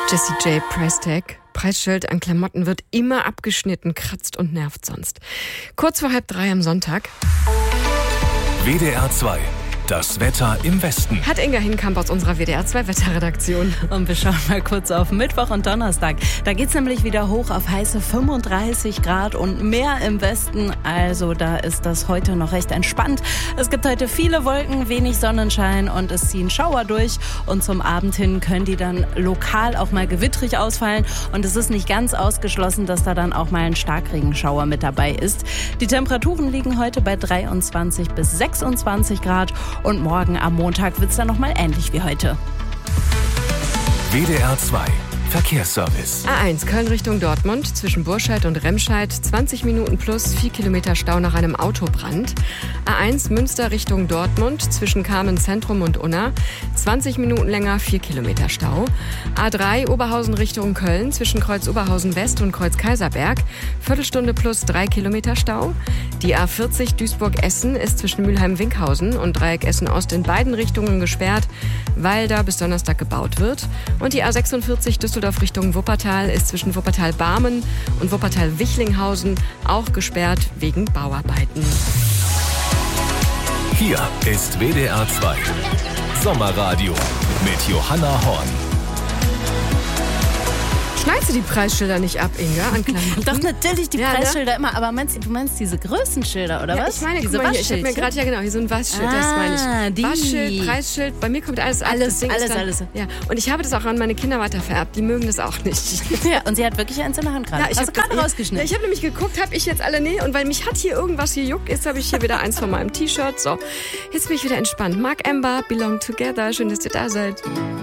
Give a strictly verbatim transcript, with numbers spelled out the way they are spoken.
Jessie J. Preistag. Preisschild an Klamotten wird immer abgeschnitten, kratzt und nervt sonst. Kurz vor halb drei am Sonntag. W D R zwei. Das Wetter im Westen. Hat Inga Hinkamp aus unserer W D R zwei Wetterredaktion. Und wir schauen mal kurz auf Mittwoch und Donnerstag. Da geht's nämlich wieder hoch auf heiße fünfunddreißig Grad und mehr im Westen. Also da ist das heute noch recht entspannt. Es gibt heute viele Wolken, wenig Sonnenschein und es ziehen Schauer durch. Und zum Abend hin können die dann lokal auch mal gewittrig ausfallen. Und es ist nicht ganz ausgeschlossen, dass da dann auch mal ein Starkregenschauer mit dabei ist. Die Temperaturen liegen heute bei dreiundzwanzig bis sechsundzwanzig Grad. Und morgen am Montag wird es dann nochmal ähnlich wie heute. W D R zwei. Verkehrsservice. A eins Köln Richtung Dortmund zwischen Burscheid und Remscheid. zwanzig Minuten plus vier Kilometer Stau nach einem Autobrand. A eins Münster Richtung Dortmund zwischen Kamen Zentrum und Unna. zwanzig Minuten länger, vier Kilometer Stau. A drei Oberhausen Richtung Köln zwischen Kreuz Oberhausen West und Kreuz Kaiserberg. Viertelstunde plus drei Kilometer Stau. Die A vierzig Duisburg-Essen ist zwischen Mülheim-Winkhausen und Dreieck Essen-Ost in beiden Richtungen gesperrt, weil da bis Donnerstag gebaut wird. Und die A sechsundvierzig Düsseldorf Richtung Wuppertal ist zwischen Wuppertal-Barmen und Wuppertal-Wichlinghausen auch gesperrt wegen Bauarbeiten. Hier ist W D R zwei. Sommerradio mit Johanna Horn. Schneidest du die Preisschilder nicht ab, Inga, an Klamotten? Doch, natürlich die Ja, ne? Preisschilder immer. Aber meinst, du meinst diese Größenschilder, oder Ja, was? ich meine, diese guck mal hier, ich habe mir Waschschildchen? gerade, ja genau, hier so ein Waschschild, das Ah, meine ich. die. Waschschild, Preisschild, bei mir kommt alles ab. Alles, Das Ding ist alles, dann, alles. Ja. Und ich habe das auch an meine Kinder weitervererbt, die mögen das auch nicht. Ja, und sie hat wirklich eins in der Hand gerade. Ja, ich Hast habe du gerade ja, rausgeschnitten. ich habe nämlich geguckt, habe ich jetzt alle, nee, und weil mich hat hier irgendwas gejuckt, jetzt habe ich hier wieder eins von meinem T-Shirt. So, jetzt bin ich wieder entspannt. Mark Ember, Belong Together, schön, dass ihr da seid.